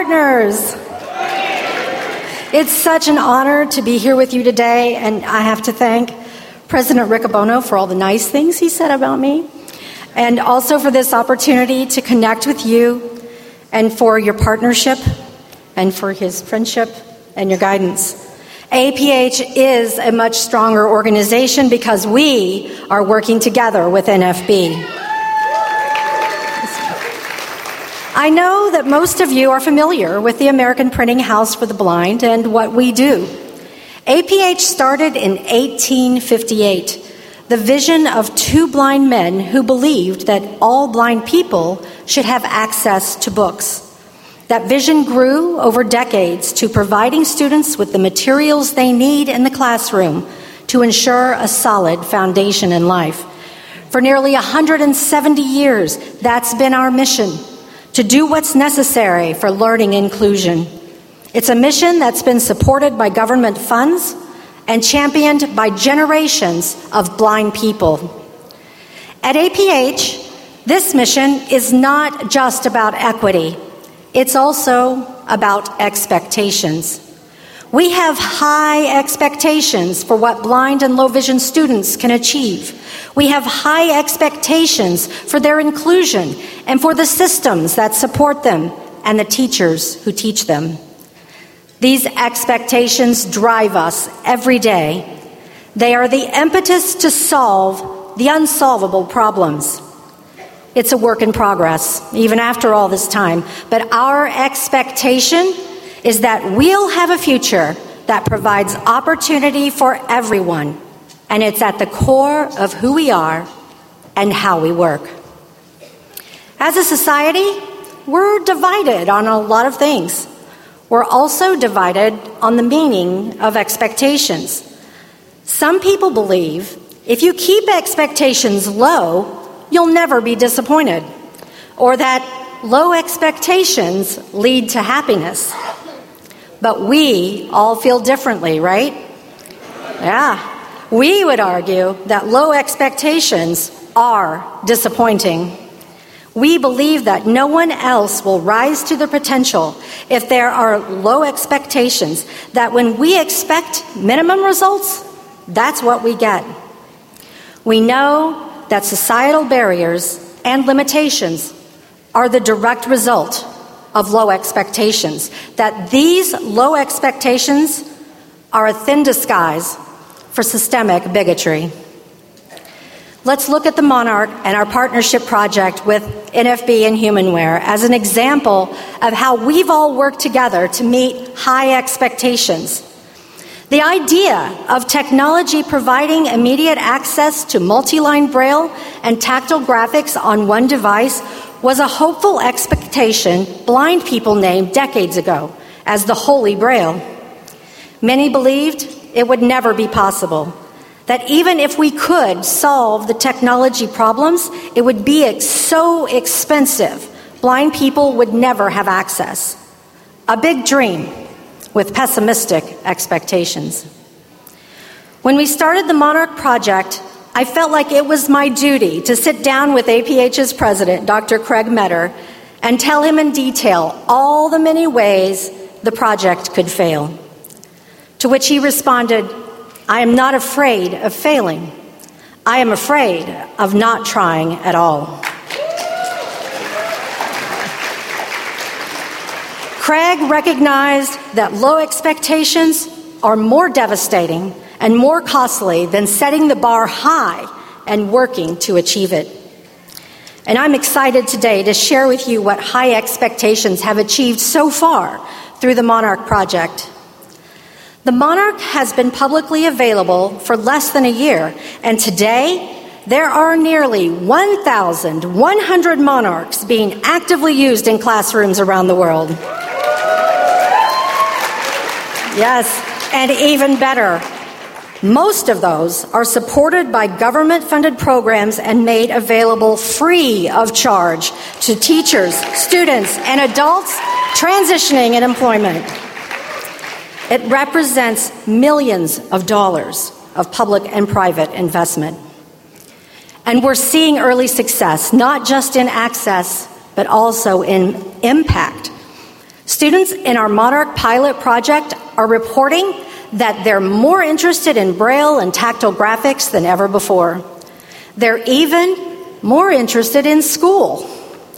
partners. It's such an honor to be here with you today, and I have to thank President Riccobono for all the nice things he said about me, and also for this opportunity to connect with you, and for your partnership, and for his friendship and your guidance. APH is a much stronger organization because we are working together with NFB. I know that most of you are familiar with the American Printing House for the Blind and what we do. APH started in 1858, the vision of two blind men who believed that all blind people should have access to books. That vision grew over decades to providing students with the materials they need in the classroom to ensure a solid foundation in life. For nearly 170 years, that's been our mission, to do what's necessary for learning inclusion. It's a mission that's been supported by government funds and championed by generations of blind people. At APH, this mission is not just about equity. It's also about expectations. We have high expectations for what blind and low vision students can achieve. We have high expectations for their inclusion and for the systems that support them and the teachers who teach them. These expectations drive us every day. They are the impetus to solve the unsolvable problems. It's a work in progress, even after all this time. But our expectation is that we'll have a future that provides opportunity for everyone. And it's at the core of who we are and how we work. As a society, we're divided on a lot of things. We're also divided on the meaning of expectations. Some people believe if you keep expectations low, you'll never be disappointed, or that low expectations lead to happiness. But we all feel differently, right? Yeah. We would argue that low expectations are disappointing. We believe that no one else will rise to their potential if there are low expectations, that when we expect minimum results, that's what we get. We know that societal barriers and limitations are the direct result of low expectations, that these low expectations are a thin disguise for systemic bigotry. Let's look at the Monarch and our partnership project with NFB and Humanware as an example of how we've all worked together to meet high expectations. The idea of technology providing immediate access to multi-line braille and tactile graphics on one device was a hopeful expectation blind people named decades ago as the Holy Braille. Many believed it would never be possible, that even if we could solve the technology problems, it would be so expensive, blind people would never have access. A big dream with pessimistic expectations. When we started the Monarch Project, I felt like it was my duty to sit down with APH's president, Dr. Craig Metter, and tell him in detail all the many ways the project could fail. To which he responded, "I am not afraid of failing. I am afraid of not trying at all." Craig recognized that low expectations are more devastating and more costly than setting the bar high and working to achieve it. And I'm excited today to share with you what high expectations have achieved so far through the Monarch Project. The Monarch has been publicly available for less than a year, and today there are nearly 1,100 Monarchs being actively used in classrooms around the world. Yes, and even better, most of those are supported by government-funded programs and made available free of charge to teachers, students, and adults transitioning in employment. It represents millions of dollars of public and private investment. And we're seeing early success, not just in access, but also in impact. Students in our Monarch pilot project are reporting that they're more interested in Braille and tactile graphics than ever before. They're even more interested in school.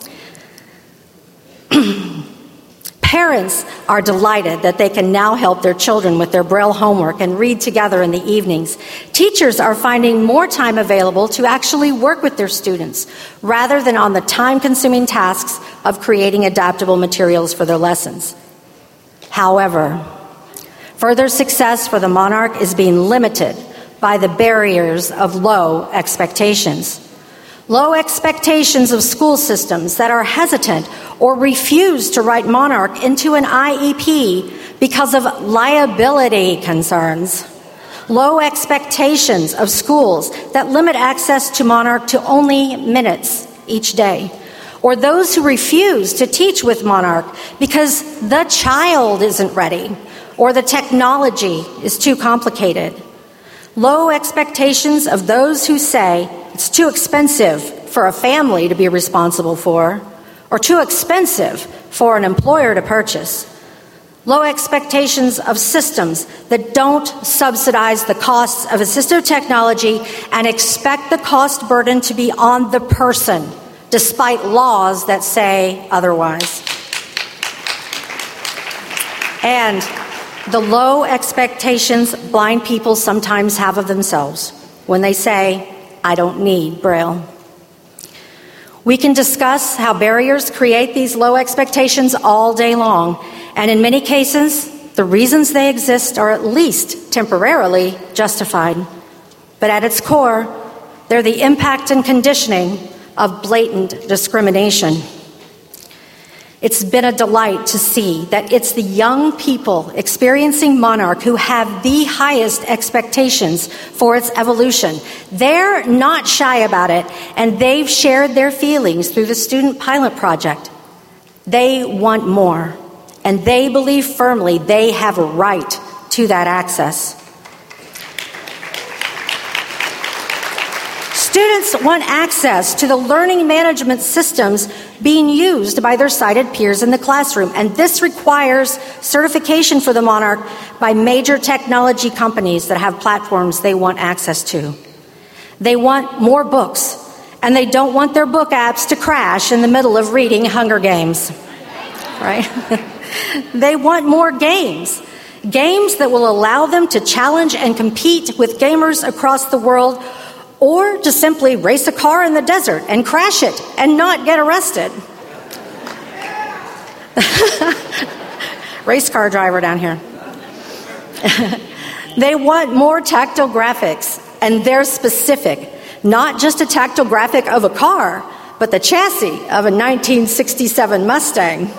Parents are delighted that they can now help their children with their Braille homework and read together in the evenings. Teachers are finding more time available to actually work with their students rather than on the time-consuming tasks of creating adaptable materials for their lessons. However, further success for the Monarch is being limited by the barriers of low expectations. Low expectations of school systems that are hesitant or refuse to write Monarch into an IEP because of liability concerns. Low expectations of schools that limit access to Monarch to only minutes each day. Or those who refuse to teach with Monarch because the child isn't ready or the technology is too complicated. Low expectations of those who say it's too expensive for a family to be responsible for, or too expensive for an employer to purchase. Low expectations of systems that don't subsidize the costs of assistive technology and expect the cost burden to be on the person, despite laws that say otherwise. And the low expectations blind people sometimes have of themselves when they say, I don't need Braille. We can discuss how barriers create these low expectations all day long, and in many cases, the reasons they exist are at least temporarily justified. But at its core, they're the impact and conditioning of blatant discrimination. It's been a delight to see that it's the young people experiencing Monarch who have the highest expectations for its evolution. They're not shy about it, and they've shared their feelings through the Student Pilot Project. They want more, and they believe firmly they have a right to that access. Students want access to the learning management systems being used by their sighted peers in the classroom, and this requires certification for the Monarch by major technology companies that have platforms they want access to. They want more books, and they don't want their book apps to crash in the middle of reading Hunger Games, right? They want more games that will allow them to challenge and compete with gamers across the world, or to simply race a car in the desert and crash it and not get arrested. Race car driver down here. They want more tactile graphics, and they're specific. Not just a tactile graphic of a car, but the chassis of a 1967 Mustang.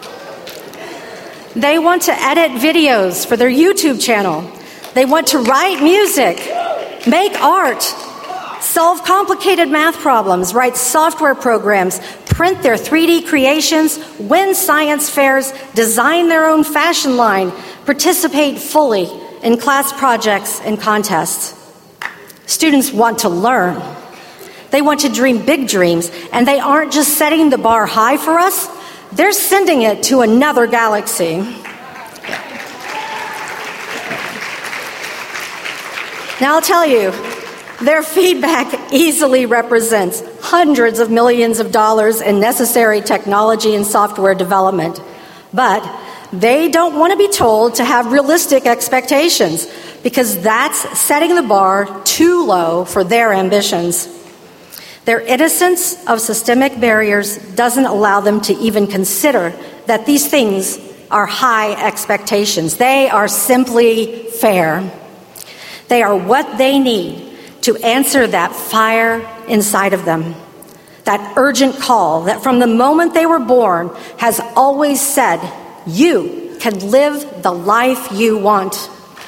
They want to edit videos for their YouTube channel. They want to write music, make art, solve complicated math problems, write software programs, print their 3D creations, win science fairs, design their own fashion line, participate fully in class projects and contests. Students want to learn. They want to dream big dreams, and they aren't just setting the bar high for us, they're sending it to another galaxy. Now I'll tell you, their feedback easily represents hundreds of millions of dollars in necessary technology and software development. But they don't want to be told to have realistic expectations, because that's setting the bar too low for their ambitions. Their innocence of systemic barriers doesn't allow them to even consider that these things are high expectations. They are simply fair. They are what they need to answer that fire inside of them, that urgent call that from the moment they were born has always said, you can live the life you want.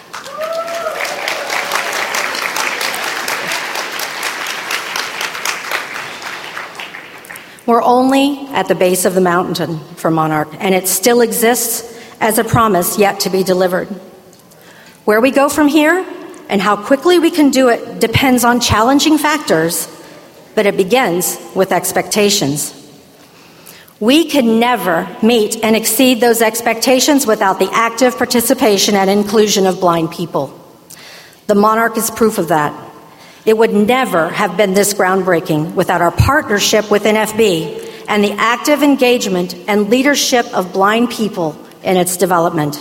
We're only at the base of the mountain for Monarch, and it still exists as a promise yet to be delivered. Where we go from here and how quickly we can do it depends on challenging factors, but it begins with expectations. We can never meet and exceed those expectations without the active participation and inclusion of blind people. The Monarch is proof of that. It would never have been this groundbreaking without our partnership with NFB and the active engagement and leadership of blind people in its development.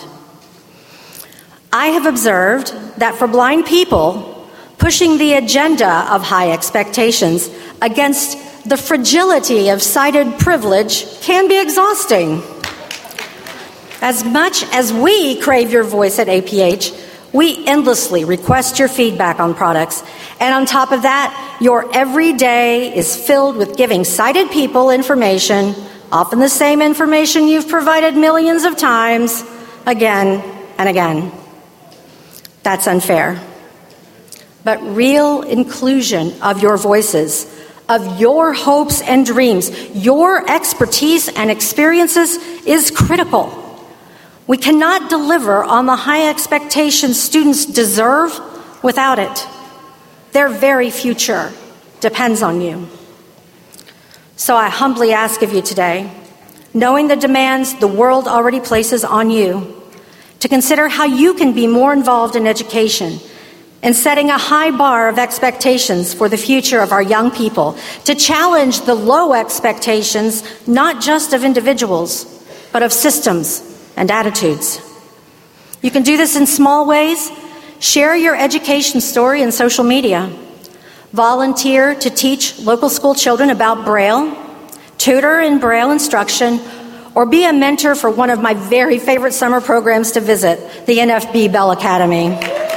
I have observed that for blind people, pushing the agenda of high expectations against the fragility of sighted privilege can be exhausting. As much as we crave your voice at APH, we endlessly request your feedback on products. And on top of that, your every day is filled with giving sighted people information, often the same information you've provided millions of times, again and again. That's unfair. But real inclusion of your voices, of your hopes and dreams, your expertise and experiences is critical. We cannot deliver on the high expectations students deserve without it. Their very future depends on you. So I humbly ask of you today, knowing the demands the world already places on you, to consider how you can be more involved in education and setting a high bar of expectations for the future of our young people, to challenge the low expectations, not just of individuals, but of systems and attitudes. You can do this in small ways. Share your education story in social media. Volunteer to teach local school children about Braille, tutor in Braille instruction, or be a mentor for one of my very favorite summer programs to visit, the NFB Bell Academy.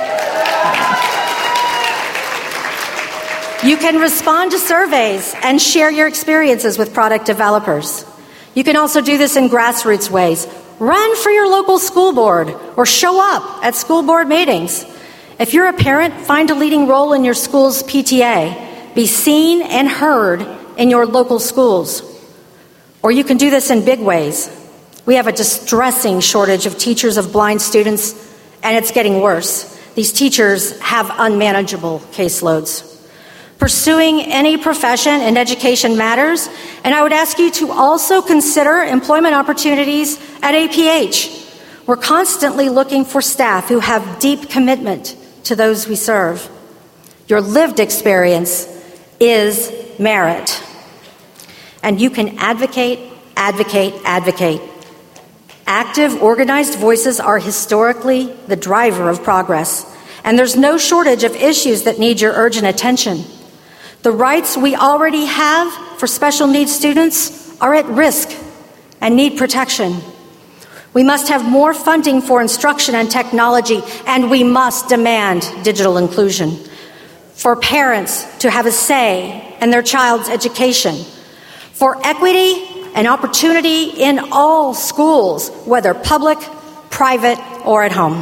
You can respond to surveys and share your experiences with product developers. You can also do this in grassroots ways. Run for your local school board or show up at school board meetings. If you're a parent, find a leading role in your school's PTA. Be seen and heard in your local schools. Or you can do this in big ways. We have a distressing shortage of teachers of blind students, and it's getting worse. These teachers have unmanageable caseloads. Pursuing any profession in education matters, and I would ask you to also consider employment opportunities at APH. We're constantly looking for staff who have deep commitment to those we serve. Your lived experience is merit. And you can advocate, advocate, advocate. Active, organized voices are historically the driver of progress, and there's no shortage of issues that need your urgent attention. The rights we already have for special needs students are at risk and need protection. We must have more funding for instruction and technology, and we must demand digital inclusion. For parents to have a say in their child's education. For equity and opportunity in all schools, whether public, private, or at home.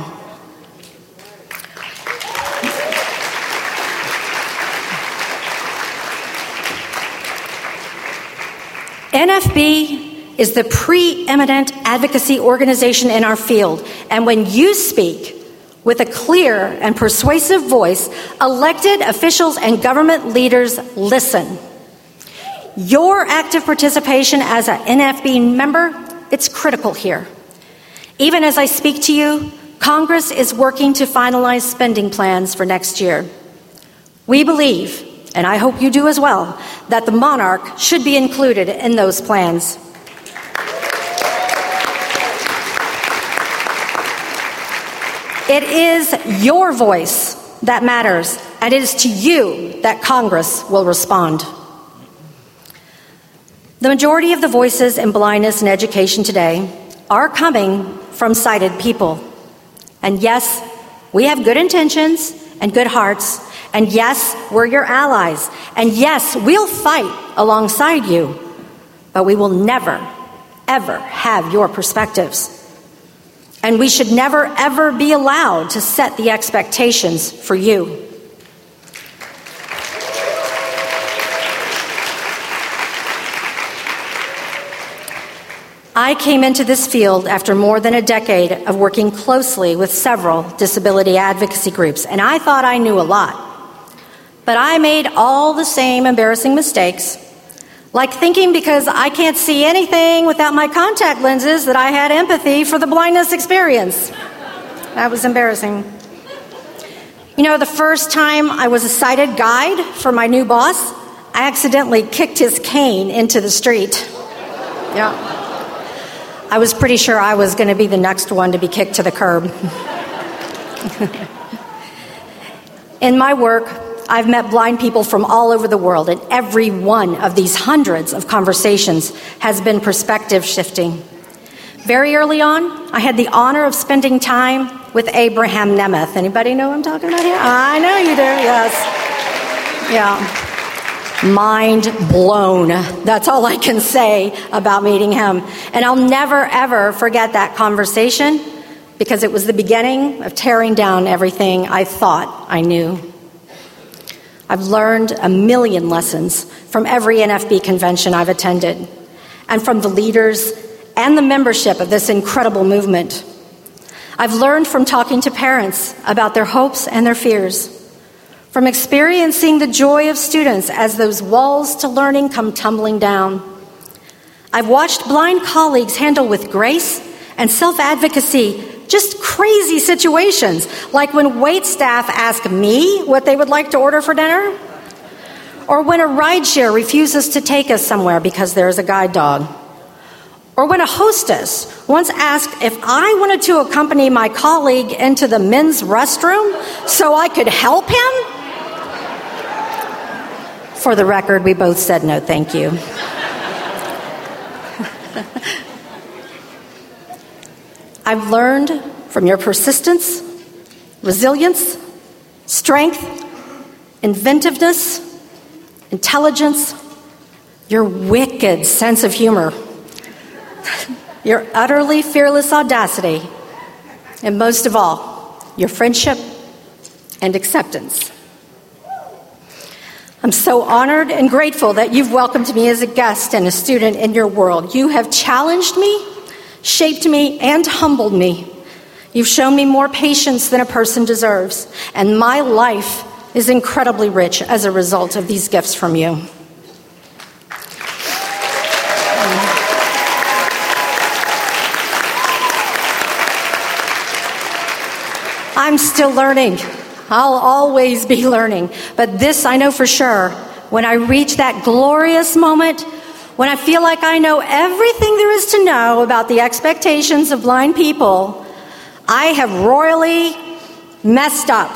NFB is the preeminent advocacy organization in our field, and when you speak with a clear and persuasive voice, elected officials and government leaders listen. Your active participation as an NFB member, it's critical here. Even as I speak to you, Congress is working to finalize spending plans for next year. We believe, and I hope you do as well, that the Monarch should be included in those plans. It is your voice that matters, and it is to you that Congress will respond. The majority of the voices in blindness and education today are coming from sighted people. And yes, we have good intentions and good hearts. And yes, we're your allies. And yes, we'll fight alongside you. But we will never, ever have your perspectives. And we should never, ever be allowed to set the expectations for you. I came into this field after more than a decade of working closely with several disability advocacy groups, and I thought I knew a lot. But I made all the same embarrassing mistakes, Like thinking because I can't see anything without my contact lenses that I had empathy for the blindness experience. That was embarrassing. You know, the first time I was a sighted guide for my new boss, I accidentally kicked his cane into the street. Yeah. I was pretty sure I was going to be the next one to be kicked to the curb. In my work, I've met blind people from all over the world, and every one of these hundreds of conversations has been perspective shifting. Very early on, I had the honor of spending time with Abraham Nemeth. Anybody know who I'm talking about here? I know you do, yes. Yeah. Mind blown. That's all I can say about meeting him. And I'll never, ever forget that conversation because it was the beginning of tearing down everything I thought I knew. I've learned a million lessons from every NFB convention I've attended and from the leaders and the membership of this incredible movement. I've learned from talking to parents about their hopes and their fears, from experiencing the joy of students as those walls to learning come tumbling down. I've watched blind colleagues handle with grace and self-advocacy just crazy situations, like when wait staff ask me what they would like to order for dinner, or when a rideshare refuses to take us somewhere because there's a guide dog, or when a hostess once asked if I wanted to accompany my colleague into the men's restroom so I could help him. For the record, we both said no, thank you. I've learned from your persistence, resilience, strength, inventiveness, intelligence, your wicked sense of humor, your utterly fearless audacity, and most of all, your friendship and acceptance. I'm so honored and grateful that you've welcomed me as a guest and a student in your world. You have challenged me, shaped me, and humbled me. You've shown me more patience than a person deserves, and my life is incredibly rich as a result of these gifts from you. I'm still learning. I'll always be learning. But this I know for sure. When I reach that glorious moment, when I feel like I know everything there is to know about the expectations of blind people, I have royally messed up.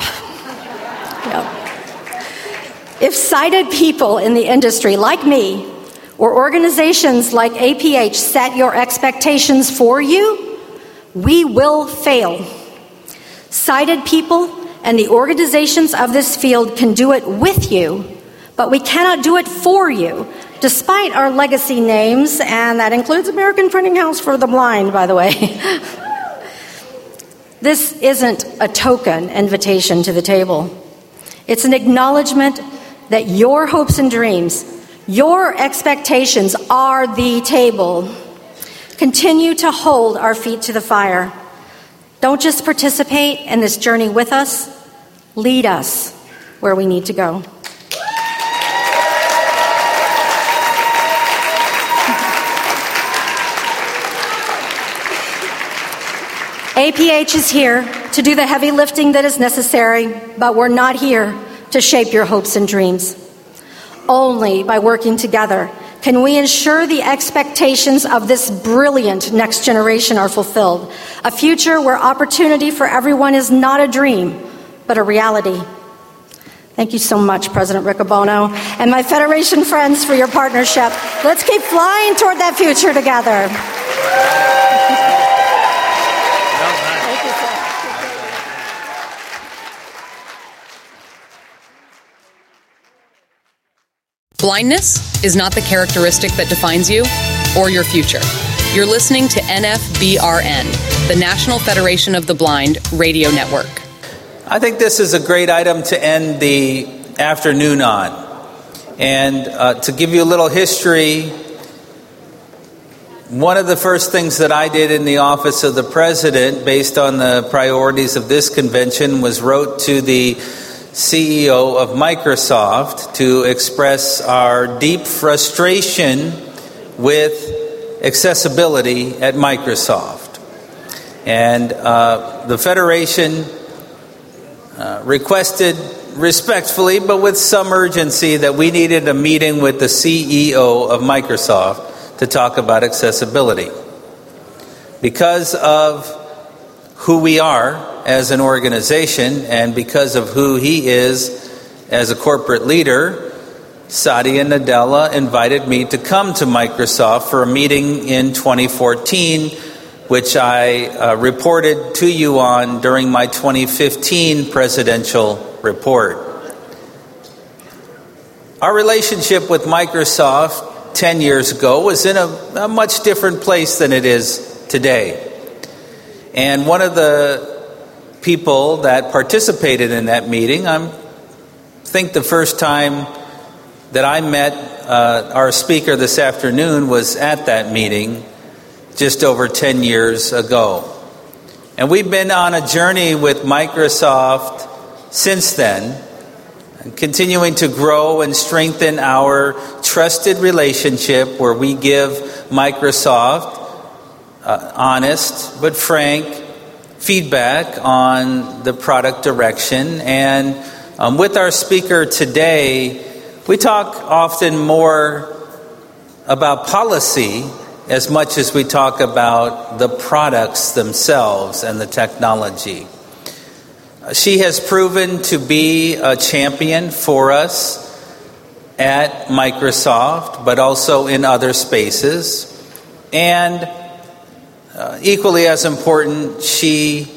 Yep. If sighted people in the industry like me, or organizations like APH set your expectations for you, we will fail. Sighted people and the organizations of this field can do it with you, but we cannot do it for you, despite our legacy names, and that includes American Printing House for the Blind, by the way. This isn't a token invitation to the table. It's an acknowledgement that your hopes and dreams, your expectations are the table. Continue to hold our feet to the fire. Don't just participate in this journey with us, lead us where we need to go. APH is here to do the heavy lifting that is necessary, but we're not here to shape your hopes and dreams. Only by working together can we ensure the expectations of this brilliant next generation are fulfilled. A future where opportunity for everyone is not a dream, but a reality. Thank you so much, President Riccobono, and my Federation friends for your partnership. Let's keep flying toward that future together. Blindness is not the characteristic that defines you or your future. You're listening to NFBRN, the National Federation of the Blind radio network. I think this is a great item to end the afternoon on. And to give you a little history, one of the first things that I did in the office of the president, based on the priorities of this convention, was wrote to the CEO of Microsoft, to express our deep frustration with accessibility at Microsoft. And the Federation requested respectfully, but with some urgency, that we needed a meeting with the CEO of Microsoft to talk about accessibility. Because of who we are as an organization and because of who he is as a corporate leader, Satya Nadella invited me to come to Microsoft for a meeting in 2014, which I reported to you on during my 2015 presidential report. Our relationship with Microsoft 10 years ago was in a much different place than it is today. And one of the people that participated in that meeting, I think the first time that I met our speaker this afternoon was at that meeting just over 10 years ago. And we've been on a journey with Microsoft since then, continuing to grow and strengthen our trusted relationship where we give Microsoft honest but frank feedback on the product direction. And with our speaker today, we talk often more about policy as much as we talk about the products themselves and the technology. She has proven to be a champion for us at Microsoft, but also in other spaces. And equally as important, she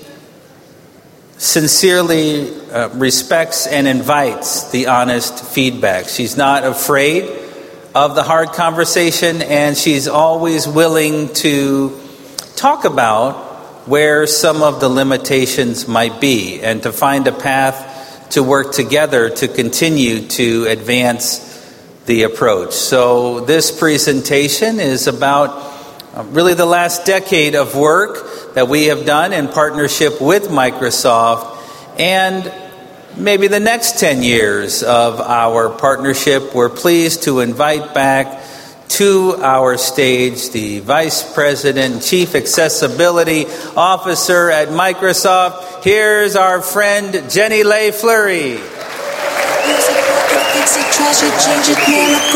sincerely respects and invites the honest feedback. She's not afraid of the hard conversation, and she's always willing to talk about where some of the limitations might be and to find a path to work together to continue to advance the approach. So this presentation is about really the last decade of work that we have done in partnership with Microsoft, and maybe the next 10 years of our partnership. We're pleased to invite back to our stage the Vice President and Chief Accessibility Officer at Microsoft. Here's our friend Jenny Leigh Fleury.